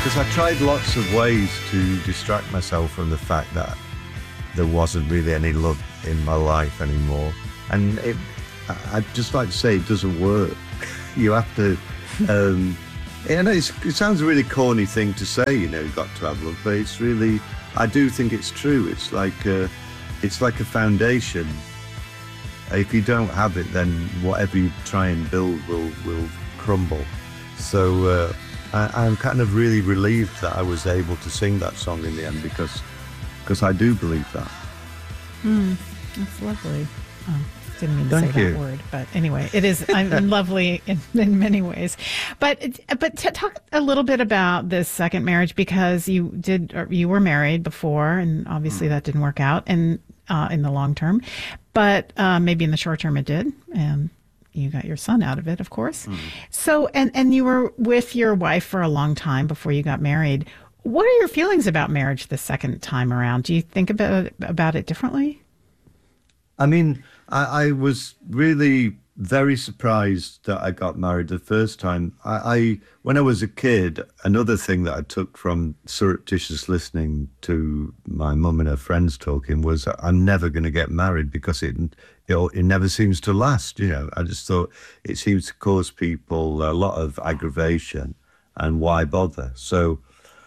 I tried lots of ways to distract myself from the fact that there wasn't really any love in my life anymore. And I'd just like to say it doesn't work. You have to, it sounds a really corny thing to say, you've got to have love, but it's really, I do think it's true. It's like a foundation. If you don't have it, then whatever you try and build will crumble. So I'm kind of really relieved that I was able to sing that song in the end because I do believe that. That's lovely. Oh, didn't mean to Thank say you. that word, but anyway, it is lovely in many ways. But talk a little bit about this second marriage, because you were married before, and obviously that didn't work out, and in the long term, but maybe in the short term it did, and you got your son out of it, of course. So, and you were with your wife for a long time before you got married. What are your feelings about marriage the second time around? Do you think about it differently? I mean, I was really very surprised that I got married the first time. When I was a kid, another thing that I took from surreptitious listening to my mum and her friends talking was I'm never going to get married because it never seems to last. I just thought it seems to cause people a lot of aggravation, and why bother? So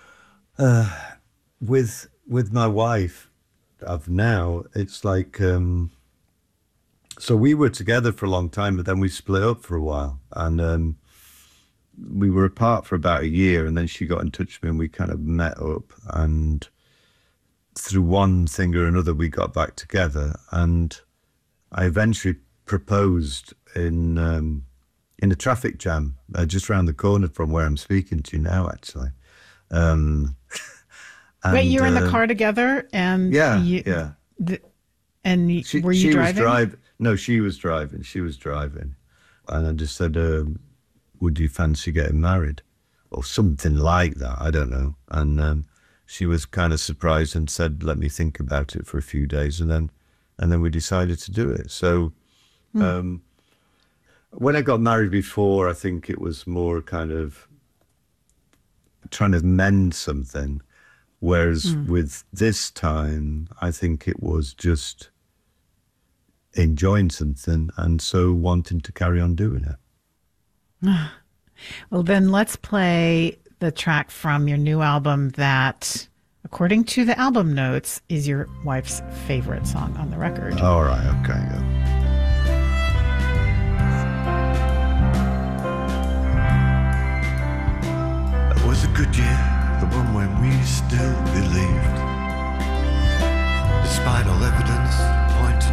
with my wife of now, it's like, so we were together for a long time, but then we split up for a while, and we were apart for about a year, and then she got in touch with me and we kind of met up, and through one thing or another we got back together, and I eventually proposed in a traffic jam just around the corner from where I'm speaking to you now, actually. Wait, you were in the car together, and yeah. Were you driving? No, she was driving. And I just said, would you fancy getting married? Or something like that, I don't know. And she was kind of surprised and said, let me think about it for a few days. And then we decided to do it. So when I got married before, I think it was more kind of trying to mend something. Whereas with this time, I think it was just enjoying something, and so wanting to carry on doing it. Well, then let's play the track from your new album that, according to the album notes, is your wife's favorite song on the record. All right, okay, yeah. It was a good year, the one when we still believed, despite all evidence pointing